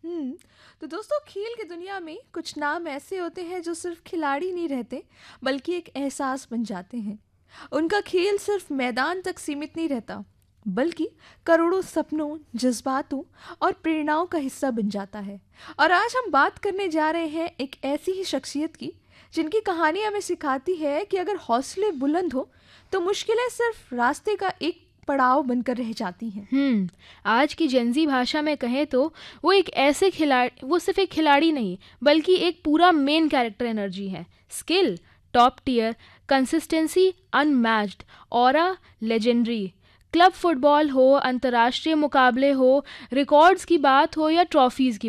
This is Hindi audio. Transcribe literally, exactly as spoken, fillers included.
हम्म तो दोस्तों, खेल की दुनिया में कुछ नाम ऐसे होते हैं जो सिर्फ खिलाड़ी नहीं रहते, बल्कि एक एहसास बन जाते हैं। उनका खेल सिर्फ मैदान तक सीमित नहीं रहता, बल्कि करोड़ों सपनों, जज्बातों और प्रेरणाओं का हिस्सा बन जाता है। और आज हम बात करने जा रहे हैं एक ऐसी ही शख्सियत की, जिनकी कहानी हमें सिखाती है कि अगर हौसले बुलंद हो तो मुश्किलें सिर्फ रास्ते का एक पड़ाव बनकर रह जाती हैं। हम्म आज की जेंजी भाषा में कहें तो वो एक ऐसे खिलाड़ी वो सिर्फ एक खिलाड़ी नहीं, बल्कि एक पूरा मेन कैरेक्टर एनर्जी है। Skill top tier, consistency unmatched, aura legendary. Club football हो, अंतर्राष्ट्रीय मुकाबले हो, रिकॉर्ड्स की बात हो या ट्रॉफीज की